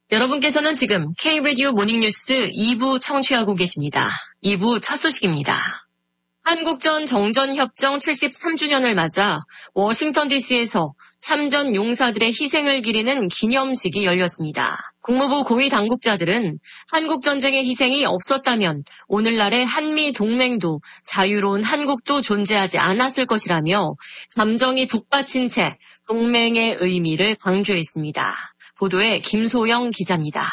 여러분께서는 지금 K-라디오 모닝뉴스 2부 청취하고 계십니다. 2부 첫 소식입니다. 한국전 정전협정 73주년을 맞아 워싱턴 DC에서 참전 용사들의 희생을 기리는 기념식이 열렸습니다. 국무부 고위 당국자들은 한국전쟁의 희생이 없었다면 오늘날의 한미 동맹도 자유로운 한국도 존재하지 않았을 것이라며 감정이 북받친 채 동맹의 의미를 강조했습니다. 보도에 김소영 기자입니다.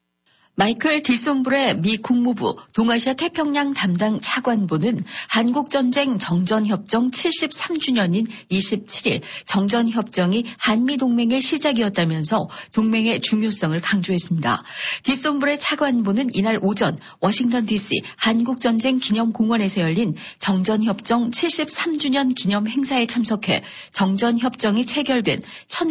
마이클 디솜브레 미 국무부 동아시아 태평양 담당 차관보는 한국전쟁 정전협정 73주년인 27일 정전협정이 한미동맹의 시작이었다면서 동맹의 중요성을 강조했습니다. 디솜브레 차관보는 이날 오전 워싱턴 DC 한국전쟁 기념공원에서 열린 정전협정 73주년 기념 행사에 참석해 정전협정이 체결된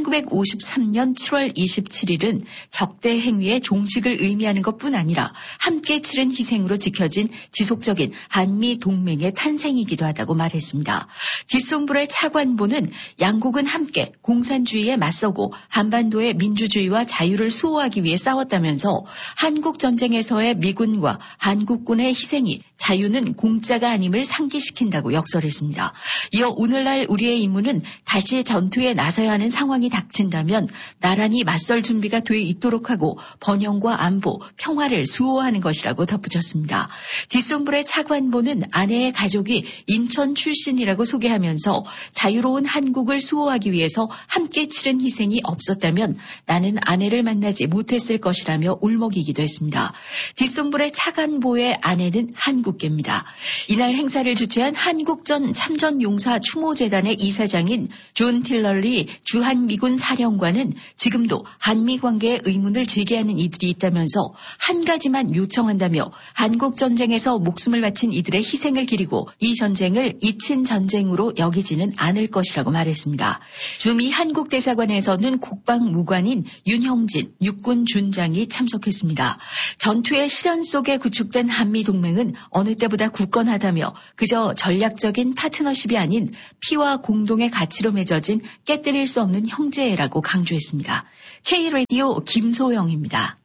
1953년 7월 27일은 적대 행위의 종식을 의미하는 것뿐 아니라 함께 치른 희생으로 지켜진 지속적인 한미 동맹의 탄생이기도 하다고 말했습니다. 디솜브레 차관보는 양국은 함께 공산주의에 맞서고 한반도의 민주주의와 자유를 수호하기 위해 싸웠다면서 한국 전쟁에서의 미군과 한국군의 희생이 자유는 공짜가 아님을 상기시킨다고 역설했습니다. 이어 오늘날 우리의 임무는 다시 전투에 나서야 하는 상황이 닥친다면 나란히 맞설 준비가 돼 있도록 하고 번영과 안보, 평화를 수호하는 것이라고 덧붙였습니다. 디솜브레 차관보는 아내의 가족이 인천 출신이라고 소개하면서 자유로운 한국을 수호하기 위해서 함께 치른 희생이 없었다면 나는 아내를 만나지 못했을 것이라며 울먹이기도 했습니다. 디솜브레 차관보의 아내는 한국계입니다. 이날 행사를 주최한 한국전 참전용사 추모재단의 이사장인 존 틸럴리 주한미군 사령관은 지금도 한미 관계에 의문을 제기하는 이들이 있다면서 한 가지만 요청한다며 한국전쟁에서 목숨을 바친 이들의 희생을 기리고 이 전쟁을 잊힌 전쟁으로 여기지는 않을 것이라고 말했습니다. 주미 한국대사관에서는 국방무관인 윤형진 육군 준장이 참석했습니다. 전투의 실현 속에 구축된 한미동맹은 어느 때보다 굳건하다며 그저 전략적인 파트너십이 아닌 피와 공동의 가치로 맺어진 깨뜨릴 수 없는 형제라고 강조했습니다. K-라디오 김소영입니다.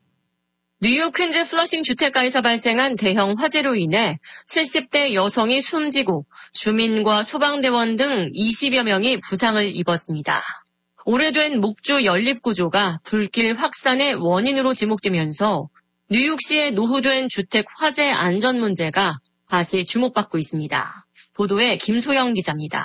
뉴욕 퀸즈 플러싱 주택가에서 발생한 대형 화재로 인해 70대 여성이 숨지고 주민과 소방대원 등 20여 명이 부상을 입었습니다. 오래된 목조 연립구조가 불길 확산의 원인으로 지목되면서 뉴욕시에 노후된 주택 화재 안전 문제가 다시 주목받고 있습니다. 보도에 김소영 기자입니다.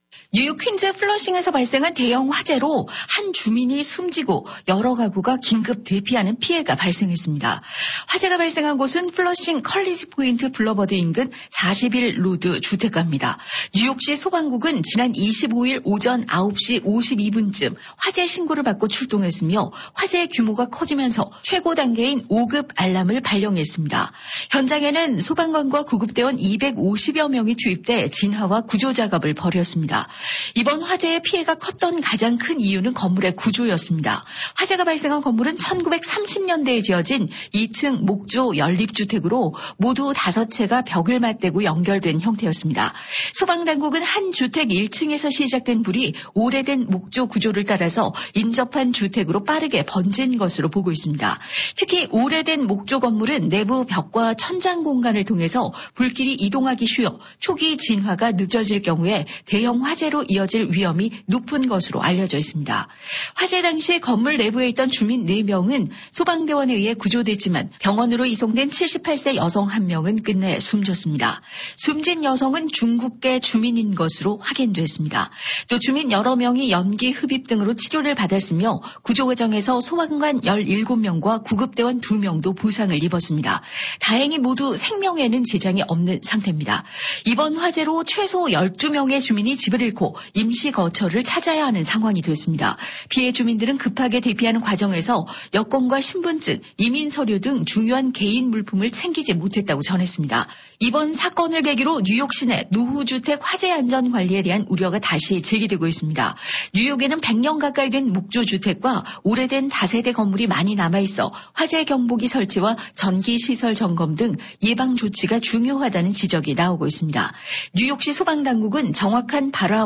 뉴욕 퀸즈 플러싱에서 발생한 대형 화재로 한 주민이 숨지고 여러 가구가 긴급 대피하는 피해가 발생했습니다. 화재가 발생한 곳은 플러싱 컬리지 포인트 블러버드 인근 41 로드 주택가입니다. 뉴욕시 소방국은 지난 25일 오전 9시 52분쯤 화재 신고를 받고 출동했으며 화재의 규모가 커지면서 최고 단계인 5급 알람을 발령했습니다. 현장에는 소방관과 구급대원 250여 명이 투입돼 진화와 구조 작업을 벌였습니다. 이번 화재의 피해가 컸던 가장 큰 이유는 건물의 구조였습니다. 화재가 발생한 건물은 1930년대에 지어진 2층 목조 연립주택으로 모두 5채가 벽을 맞대고 연결된 형태였습니다. 소방당국은 한 주택 1층에서 시작된 불이 오래된 목조 구조를 따라서 인접한 주택으로 빠르게 번진 것으로 보고 있습니다. 특히 오래된 목조 건물은 내부 벽과 천장 공간을 통해서 불길이 이동하기 쉬워 초기 진화가 늦어질 경우에 대형 화재로 이어질 위험이 높은 것으로 알려져 있습니다. 화재 당시 건물 내부에 있던 주민 4명은 소방대원에 의해 구조됐지만 병원으로 이송된 78세 여성 1명은 끝내 숨졌습니다. 숨진 여성은 중국계 주민인 것으로 확인됐습니다. 또 주민 여러 명이 연기 흡입 등으로 치료를 받았으며 구조 과정에서 소방관 17명과 구급대원 2명도 부상을 입었습니다. 다행히 모두 생명에는 지장이 없는 상태입니다. 이번 화재로 최소 12명의 주민이 집을 잃고 임시 거처를 찾아야 하는 상황이 됐습니다. 피해 주민들은 급하게 대피하는 과정에서 여권과 신분증, 이민 서류 등 중요한 개인 물품을 챙기지 못했다고 전했습니다. 이번 사건을 계기로 뉴욕 시내 노후주택 화재 안전 관리에 대한 우려가 다시 제기되고 있습니다. 뉴욕에는 100년 가까이 된 목조주택과 오래된 다세대 건물이 많이 남아있어 화재 경보기 설치와 전기시설 점검 등 예방 조치가 중요하다는 지적이 나오고 있습니다. 뉴욕시 소방당국은 정확한 발화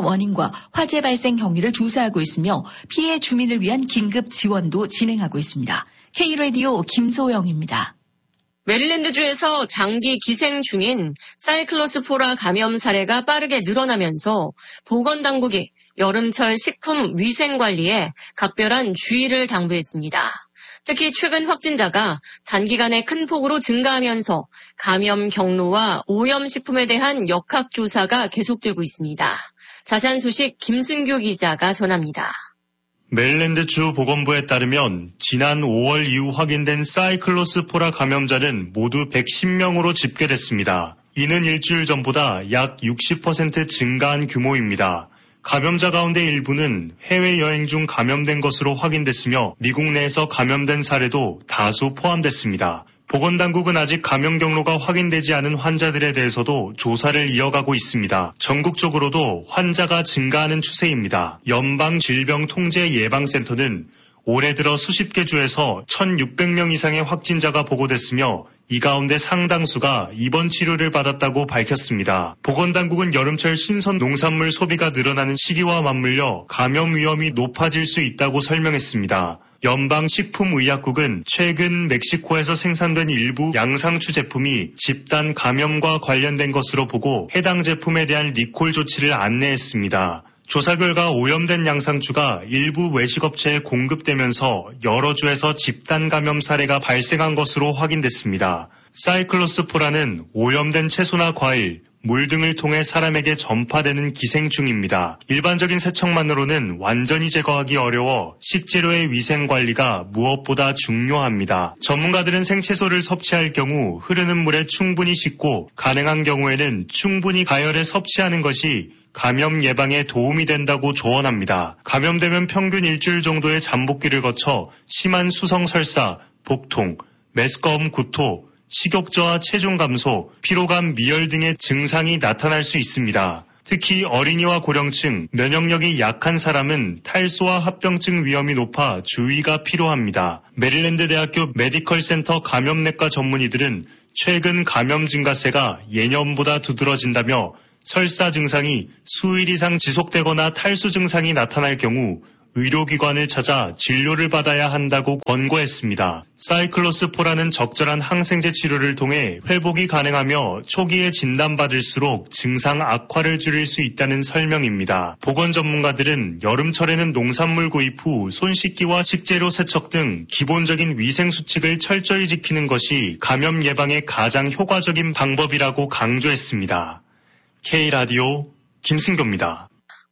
원인과 화재 발생 경위를 조사하고 있으며 피해 주민을 위한 긴급 지원도 진행하고 있습니다. K라디오 김소영입니다. 메릴랜드주에서 장기 기생 중인 사이클로스포라 감염 사례가 빠르게 늘어나면서 보건당국이 여름철 식품 위생 관리에 각별한 주의를 당부했습니다. 특히 최근 확진자가 단기간에 큰 폭으로 증가하면서 감염 경로와 오염식품에 대한 역학조사가 계속되고 있습니다. 자세한 소식 김승규 기자가 전합니다. 메릴랜드주 보건부에 따르면 지난 5월 이후 확인된 사이클로스포라 감염자는 모두 110명으로 집계됐습니다. 이는 일주일 전보다 약 60% 증가한 규모입니다. 감염자 가운데 일부는 해외여행 중 감염된 것으로 확인됐으며 미국 내에서 감염된 사례도 다수 포함됐습니다. 보건당국은 아직 감염 경로가 확인되지 않은 환자들에 대해서도 조사를 이어가고 있습니다. 전국적으로도 환자가 증가하는 추세입니다. 연방질병통제예방센터는 올해 들어 수십 개 주에서 1,600명 이상의 확진자가 보고됐으며 이 가운데 상당수가 입원 치료를 받았다고 밝혔습니다. 보건당국은 여름철 신선 농산물 소비가 늘어나는 시기와 맞물려 감염 위험이 높아질 수 있다고 설명했습니다. 연방식품의약국은 최근 멕시코에서 생산된 일부 양상추 제품이 집단 감염과 관련된 것으로 보고 해당 제품에 대한 리콜 조치를 안내했습니다. 조사 결과 오염된 양상추가 일부 외식업체에 공급되면서 여러 주에서 집단 감염 사례가 발생한 것으로 확인됐습니다. 사이클로스포라는 오염된 채소나 과일, 물 등을 통해 사람에게 전파되는 기생충입니다. 일반적인 세척만으로는 완전히 제거하기 어려워 식재료의 위생 관리가 무엇보다 중요합니다. 전문가들은 생채소를 섭취할 경우 흐르는 물에 충분히 씻고 가능한 경우에는 충분히 가열해 섭취하는 것이 감염 예방에 도움이 된다고 조언합니다. 감염되면 평균 일주일 정도의 잠복기를 거쳐 심한 수성 설사, 복통, 메스꺼움 구토, 식욕저하 체중 감소, 피로감, 미열 등의 증상이 나타날 수 있습니다. 특히 어린이와 고령층, 면역력이 약한 사람은 탈소와 합병증 위험이 높아 주의가 필요합니다. 메릴랜드 대학교 메디컬 센터 감염내과 전문의들은 최근 감염 증가세가 예년보다 두드러진다며 설사 증상이 수일 이상 지속되거나 탈수 증상이 나타날 경우 의료기관을 찾아 진료를 받아야 한다고 권고했습니다. 사이클로스포라는 적절한 항생제 치료를 통해 회복이 가능하며 초기에 진단받을수록 증상 악화를 줄일 수 있다는 설명입니다. 보건 전문가들은 여름철에는 농산물 구입 후 손 씻기와 식재료 세척 등 기본적인 위생 수칙을 철저히 지키는 것이 감염 예방에 가장 효과적인 방법이라고 강조했습니다. K라디오 김승교입니다.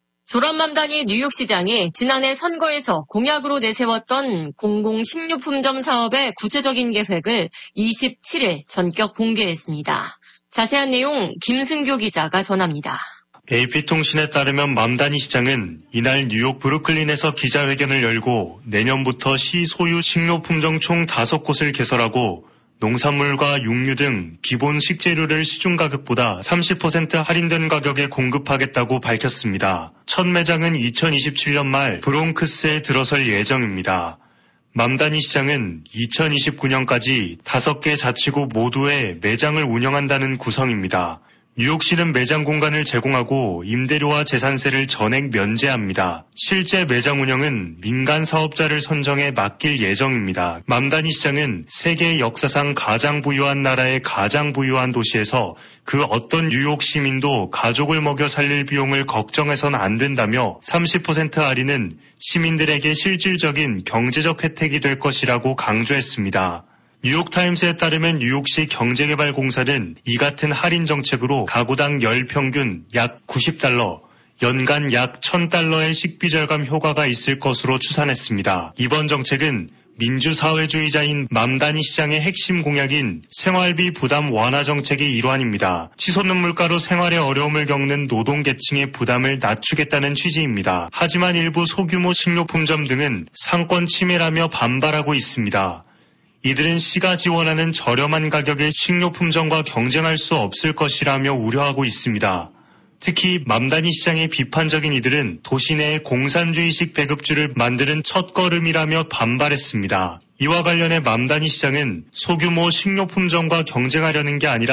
조란맘다니 뉴욕시장이 지난해 선거에서 공약으로 내세웠던 공공식료품점 사업의 구체적인 계획을 27일 전격 공개했습니다. 자세한 내용 김승교 기자가 전합니다. AP통신에 따르면 맘다니 시장은 이날 뉴욕 브루클린에서 기자회견을 열고 내년부터 시 소유 식료품점 총 5곳을 개설하고 농산물과 육류 등 기본 식재료를 시중 가격보다 30% 할인된 가격에 공급하겠다고 밝혔습니다. 첫 매장은 2027년 말 브롱크스에 들어설 예정입니다. 맘다니 시장은 2029년까지 5개 자치구 모두에 매장을 운영한다는 구성입니다. 뉴욕시는 매장 공간을 제공하고 임대료와 재산세를 전액 면제합니다. 실제 매장 운영은 민간 사업자를 선정해 맡길 예정입니다. 맘다니 시장은 세계 역사상 가장 부유한 나라의 가장 부유한 도시에서 그 어떤 뉴욕 시민도 가족을 먹여 살릴 비용을 걱정해선 안 된다며 30% 할인은 시민들에게 실질적인 경제적 혜택이 될 것이라고 강조했습니다. 뉴욕타임스에 따르면 뉴욕시 경제개발공사는 이 같은 할인 정책으로 가구당 열 평균 약 $90, 연간 약 $1,000의 식비 절감 효과가 있을 것으로 추산했습니다. 이번 정책은 민주사회주의자인 맘다니 시장의 핵심 공약인 생활비 부담 완화 정책의 일환입니다. 치솟는 물가로 생활에 어려움을 겪는 노동계층의 부담을 낮추겠다는 취지입니다. 하지만 일부 소규모 식료품점 등은 상권 침해라며 반발하고 있습니다. 이들은 시가 지원하는 저렴한 가격의 식료품점과 경쟁할 수 없을 것이라며 우려하고 있습니다. 특히 맘다니 시장의 비판적인 이들은 도시 내에 공산주의식 배급주를 만드는 첫걸음이라며 반발했습니다. 이와 관련해 맘다니 시장은 소규모 식료품점과 경쟁하려는 게 아니라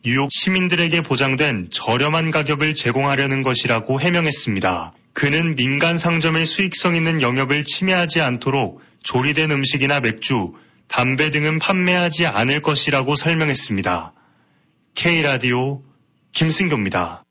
뉴욕 시민들에게 보장된 저렴한 가격을 제공하려는 것이라고 해명했습니다. 그는 민간 상점의 수익성 있는 영역을 침해하지 않도록 조리된 음식이나 맥주, 담배 등은 판매하지 않을 것이라고 설명했습니다. K라디오 김승교입니다.